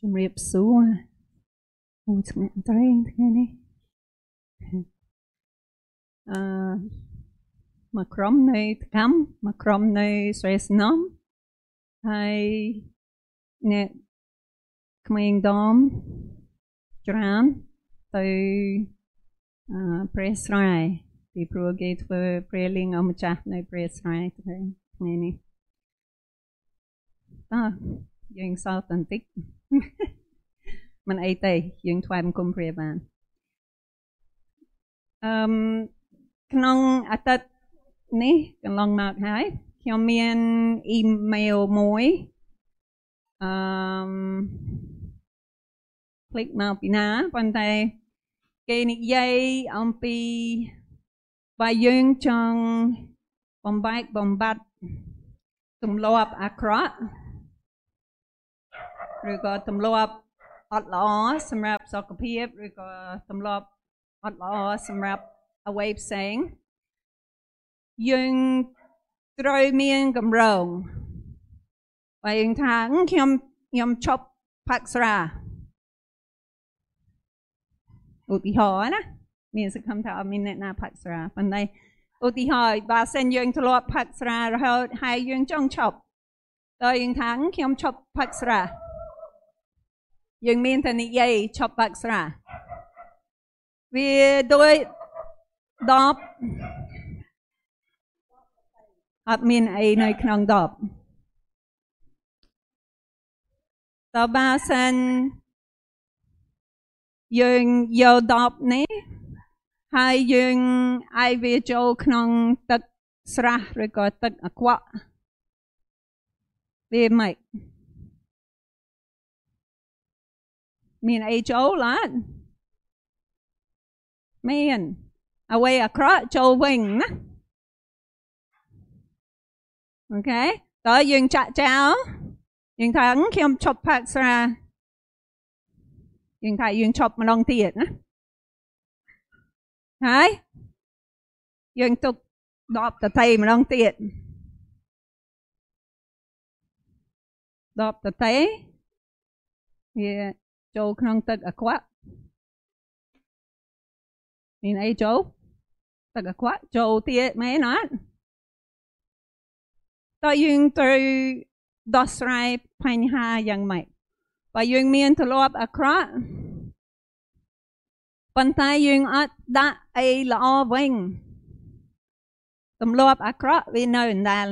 ជំរាបសួរអូស្ងាត់ត្រេងថ្ងៃនេះមកក្រុមនៃកម្មមកក្រុមនៃស្រីស្នំហើយអ្នកក្មេងដំច្រើនទៅព្រះស្រ័យពីព្រោះគេធ្វើព្រះលៀងអម្ចាស់នៅព្រះស្រ័យថ្ងៃនេះតើយើងសល់បន្តិចមិនអីទេយើងថ្វាយបង្គំព្រះបានក្នុងអាទិត្យនេះកន្លងមកហើយខ្ញុំមានអ៊ីមែលមួយคลิกមកពីណាប៉ុន្តែគេនិយាយអំពីបើយើងចង់បំបែកបំបត្តិទម្លាប់អាក្រក់ឬក៏ទម្លាប់អត់ល្អសម្រាប់សុខភាពឬក៏ទម្លាប់អត់ល្អសម្រាប់អ្វីផ្សេងយើងត្រូវមានកម្រងបើយើងថាខ្ញុំឈប់ផឹកស្រាឧទាហរណ៍ណាមានសង្ឃឹមថាអត់មានអ្នកណាផឹកស្រាប៉ុន្តែឧទាហរណ៍បើសិនយើងធ្លាប់ផឹកស្រារហូតហើយយើងចង់ឈប់តើយើងថាខ្ញុំឈប់ផឹកស្រាយើងមានតែនិយាយឈប់ផឹកស្រាវាដូចដបអត់មានអីនៅក្នុងដបតើបើសិនយើងយកដបនេះហើយយើងឲ្យវាចូលក្នុងទឹកស្រះឬក៏ទឹកអាក្រក់វាមិនមានអីចូលអត់មានអ្វីអាក្រក់ចូលវិញណាអូខេតើយើងចាក់ចោលយើងថាខ្ញុំឈប់ផឹកស្រាយើងថាយើងឈប់ម្ដងទៀតណាហើយយើងទុកដបតៃម្ដងទៀតដបតៃវាចូលក្នុងទឹកអាក្រក់មានអីចូលទឹកអាក្រក់ចូលទៀតមែនអត់តើយើងត្រូវដោះស្រាយបញ្ហាយ៉ាងម៉េចបើយើងមានទម្លាប់អាក្រក់ប៉ុន្តែយើងអត់ដាក់អីល្អវិញទម្លាប់អាក្រក់វានៅដដែល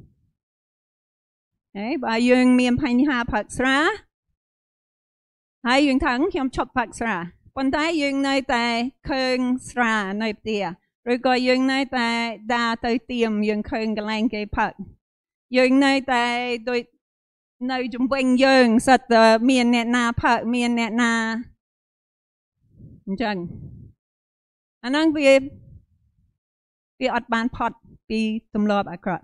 ហើយបើយើងមានបញ្ហាផឹកស្រាហើយយើងថាខ្ញុំឈប់ផឹកស្រាប៉ុន្តែយើងនៅតែឃើញស្រានៅផ្ទះឬក៏យើងនៅតែដើរទៅទៀមយើងឃើញកន្លែងគេផឹកយើងនៅតែដូចនៅជំវិញយើងសិតតែមានអ្នកណាផឹកមានអ្នកណាអញ្ចឹងអាហ្នឹងវាអត់បានផុតពីទម្លាប់អាក្រក់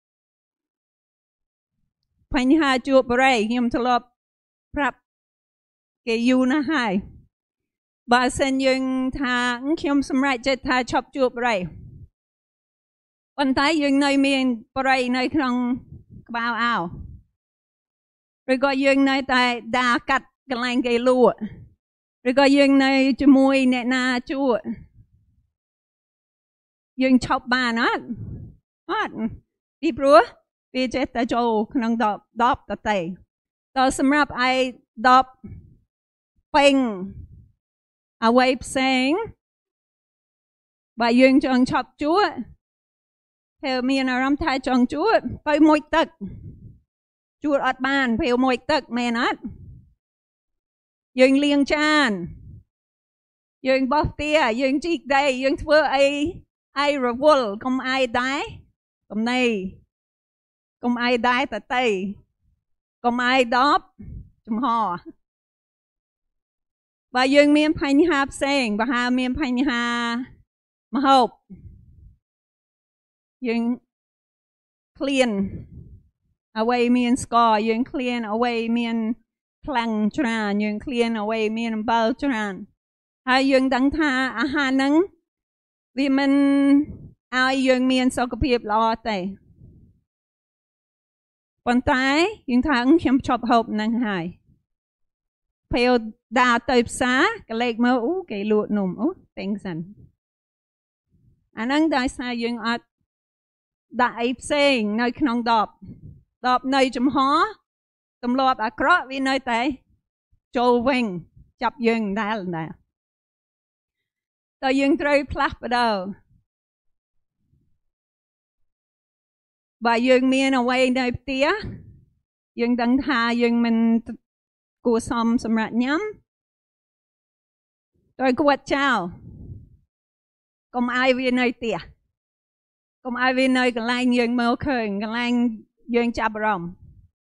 បញ្ហាជួបបរិយខ្ញុំធ្លាប់ប្រាប់គេយូរណាស់ហើយបើសិនយើងថាខ្ញុំសម្រេចចិត្តថាឈប់ជួបបរិយប៉ុន្តែយើងនៅមានបរិយនៅក្នុងក្បាលអាវឬក៏យើងនៅតែដើរកាត់កន្លែងគេលក់ឬក៏យើងនៅជាមួយអ្នកណាជួបយើងឈប់បានអត់ពីព្រោះវាចេះតែចូលក្នុងដបតៃតើសម្រាប់ឯដបពេញអ្វីផ្សេងបើយើងចង់ឈប់ជួបពេលមានអារម្មណ៍ថាចង់ជួបទៅមួយទឹកជួបអត់បានពេលមួយទឹកមែនអត់យើងលាងចានយើងបោះផ្ទះយើងជីកដីយើងធ្វើអីរវល់កុំអាយដែរកំណៃកុំអាយដែរតតៃកុំអាយដបចំហបើយើងមានបញ្ហាផ្សេងបើហាមានបញ្ហាម្ហូបយើងឃ្លានអ្វីមានស្ករយើងឃ្លានអ្វីមានខ្លាំងច្រើនយើងឃ្លានអ្វីមានអំបិលច្រើនហើយយើងដឹងថាអាហារហ្នឹងវាមិនឲ្យយើងមានសុខភាពល្អទេប៉ុន្តែយើងថាខ្ញុំឈប់ហូបហ្នឹងហើយពេលដើរទៅផ្សារក៏លេខមើលអូគេលក់នំអូតែងសិនអាហ្នឹងដោយសារយើងអត់ដាក់អីផ្សេងនៅក្នុងដបនៅចំហទម្លាប់អាក្រក់វានៅតែចូលវិញចាប់យើងដែរតើយើងត្រូវផ្លាស់ប្ដូរបើយើងមានអ្វីនៅផ្ទះយើងដឹងថាយើងមិនគួរសមសម្រាប់ញ៉ាំត្រូវគាត់ចោលកុំឲ្យវានៅផ្ទះកុំឲ្យវានៅកន្លែងយើងមើលឃើញកន្លែងយើងចាប់អារម្មណ៍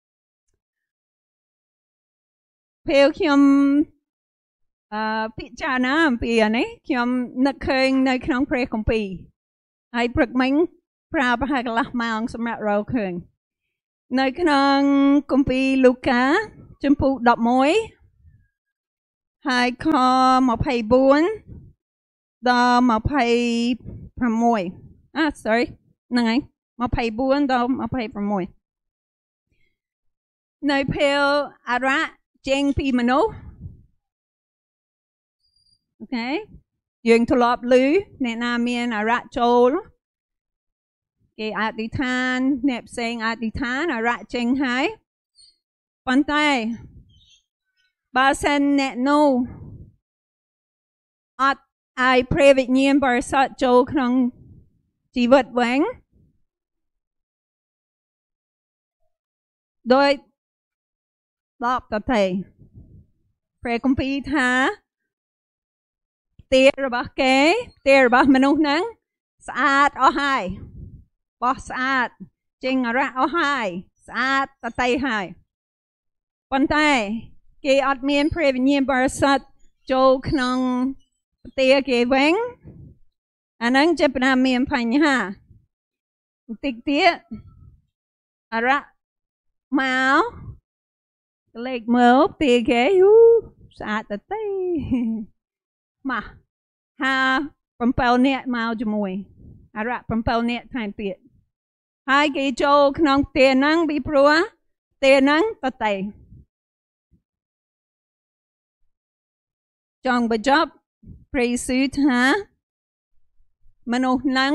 ពេលខ្ញុំពិចារណាអំពីអានេះខ្ញុំនឹកឃើញនៅក្នុងព្រះគម្ពីរហើយព្រឹកមិញប្រើប្រហែលកន្លះម៉ោងសម្រាប់រកឃើញនៅក្នុងគម្ពីរលូកាជំពូក11ហើយខ24ដល់26sorry ហ្នឹងហើយ24ដល់26នៅពេលអារ៉ាចេញពីមនុស្សអូខេយើងធ្លាប់ឮអ្នកណាមានអារ៉ាចូលគេអធិដ្ឋានអ្នកផ្សេងអធិដ្ឋានអារ៉ាចេញហើយប៉ុន្តែបើសិនអ្នកនោះអត់ឲ្យព្រះវិញ្ញាណបរិសុទ្ធចូលក្នុងជីវិតវិញដោយដបតទេព្រះគម្ពីរថាផ្ទះរបស់គេផ្ទះរបស់មនុស្សហ្នឹងស្អាតអស់ហើយបោះស្អាតចេញអារ៉ាអស់ហើយស្អាតតទេហើយប៉ុន្តែគេអត់មានព្រះវិញ្ញាណបរិសុទ្ធចូលក្នុងផ្ទះគេវិញអាហ្នឹងចាប់ផ្ដើមមានបញ្ហាបន្តិចទៀតអារ៉ាមកលេខមើលផ្ទះគេស្អាតតទេមក57នាក់មកជាមួយអារ៉ា7នាក់ថែមទៀតហើយគេចូលក្នុងផ្ទះហ្នឹងពីព្រោះផ្ទះហ្នឹងតទេចង់បញ្ចប់ព្រះយេស៊ូវថាមនុស្សហ្នឹង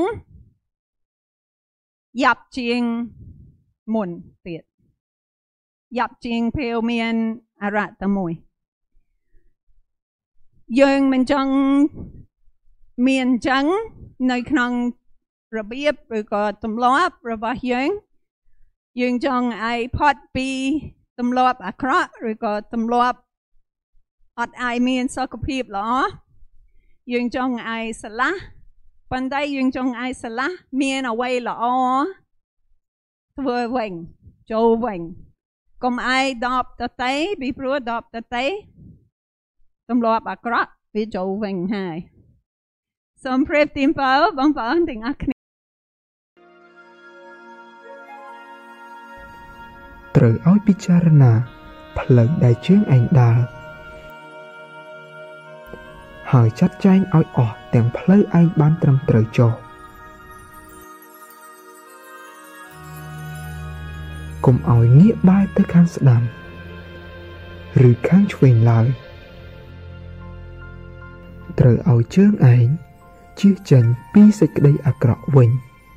យ៉ាប់ជាងមុនទៀតយ៉ាប់ជាងពេលមានអារ៉ាតែមួយយើងមិនចង់មានអញ្ចឹងនៅក្នុងរបៀបឬក៏ទម្លាប់របស់យើងចង់ឲ្យផុតពីទម្លាប់អាក្រក់ឬក៏ទម្លាប់អត់ឲ្យមានសុខភាពល្អយើងចង់ឲ្យស្រឡះប៉ុន្តែយើងចង់ឲ្យស្រឡះមានអ្វីល្អធ្វើវិញចូលវិញកុំឲ្យដបតទេពីព្រោះដបតទេទម្លាប់អាក្រក់វាចូលវិញហើយសូមព្រះទានពរបងប្អូនទាំងអស់គ្នាត្រូវឲ្យពិចារណាផ្លូវដែលជើងឯងដើរហើយចាត់ចែងឲ្យអស់ទាំងផ្លូវឯងបានត្រឹមត្រូវចុះកុំឲ្យងាកបែរទៅខាងស្ដាំឬខាងឆ្វេងឡើយត្រូវឲ្យជើងឯងជៀសចេញពីសេចក្តីអាក្រក់វិញ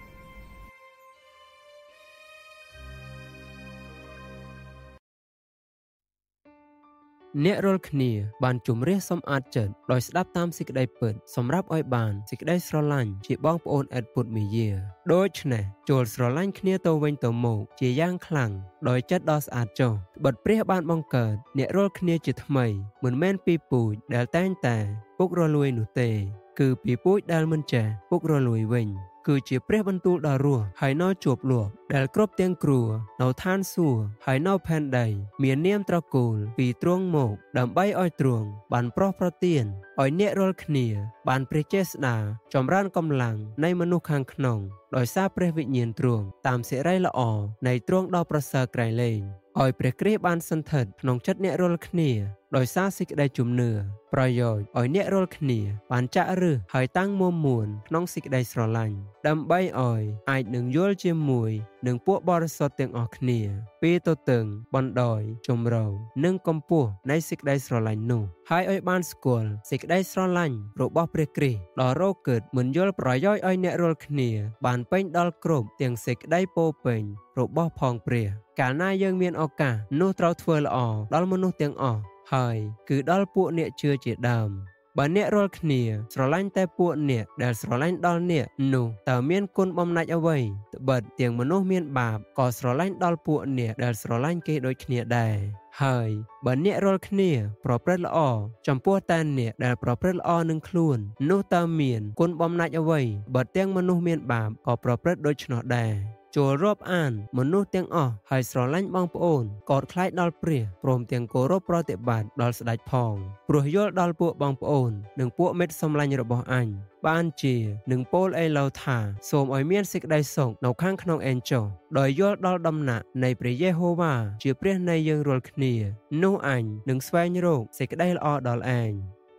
អ្នករាល់គ្នាបានជំរះសម្អាតចិត្តដោយស្ដាប់តាមសេចក្តីពិតសម្រាប់ឲ្យបានសេចក្តីស្រឡាញ់ជាបងប្អូនឥតពុតមាយាដូច្នេះចូលស្រឡាញ់គ្នាទៅវិញទៅមកជាយ៉ាងខ្លាំងដោយចិត្តដ៏ស្អាតចុះត្បិតព្រះបានបង្កើតអ្នករាល់គ្នាជាថ្មីមិនមែនពីពូជដែលតែងតែពុករលួយនោះទេគឺពីពូជដែលមិនចេះពុករលួយវិញគឺជាព្រះបន្ទូលដ៏រស់ហើយនៅជាប់លាប់ដែលគ្រប់ទាំងគ្រួនៅឋានសួគ៌ហើយនៅផែនដីមាននាមត្រកូលពីទ្រង់មកដើម្បីឲ្យទ្រង់បានប្រោសប្រទានឲ្យអ្នករាល់គ្នាបានព្រះចេស្តាចម្រើនកម្លាំងនៃមនុស្សខាងក្នុងដោយសារព្រះវិញ្ញាណទ្រង់តាមសេរីល្អនៃទ្រង់ដ៏ប្រសើរក្រៃលែងឲ្យព្រះគ្រីស្ទបានសន្ធិដ្ឋក្នុងចិត្តអ្នករាល់គ្នាដោយសារសេចក្តីជំនឿប្រយោជន៍ឲ្យអ្នករាល់គ្នាបានចាក់ឫសហើយតាំងមុំមួនក្នុងសេចក្តីស្រឡាញ់ដើម្បីឲ្យអាចនឹងយល់ជាមួយនិងពួកបរិសុទ្ធទាំងអស់គ្នាពីទទឹងបណ្ដោយជំរងនិងកម្ពស់នៃសេចក្តីស្រឡាញ់នោះហើយឲ្យបានស្គាល់សេចក្តីស្រឡាញ់របស់ព្រះគ្រីស្ទដ៏រកឹតមិនយល់ប្រយោជន៍ឲ្យអ្នករាល់គ្នាបានពេញដល់គ្រប់ទាំងសេចក្តីពោពេញរបស់ផងព្រះកាលណាយើងមានឱកាសនោះត្រូវធ្វើល្អដល់មនុស្សទាំងអស់ហើយគឺដល់ពួកអ្នកជឿជាដើមបើអ្នករាល់គ្នាស្រឡាញ់តែពួកអ្នកដែលស្រឡាញ់ដល់អ្នកនោះតើមានគុណបំណាច់អ្វីត្បិតទាំងមនុស្សមានបាបក៏ស្រឡាញ់ដល់ពួកអ្នកដែលស្រឡាញ់គេដូចគ្នាដែរហើយបើអ្នករាល់គ្នាប្រព្រឹត្តល្អចំពោះតែអ្នកដែលប្រព្រឹត្តល្អនឹងខ្លួននោះតើមានគុណបំណាច់អ្វីបើទាំងមនុស្សមានបាបក៏ប្រព្រឹត្តដូច្នោះដែរចូលរាប់អានមនុស្សទាំងអស់ហើយស្រឡាញ់បងប្អូនកោតខ្លាចដល់ព្រះព្រមទាំងគោរពប្រតិបត្តិដល់ស្ដេចផងព្រោះយល់ដល់ពួកបងប្អូននិងពួកមិត្តសម្លាញ់របស់អញបានជានឹងពោលអេឡូថាសូមឲ្យមានសេចក្តីសុខនៅខាងក្នុងអេនចុះដោយយល់ដល់ដំណាក់នៃព្រះយេហូវ៉ាជាព្រះនៃយើងរាល់គ្នានោះអញនឹងស្វែងរកសេចក្តីល្អដល់ឯង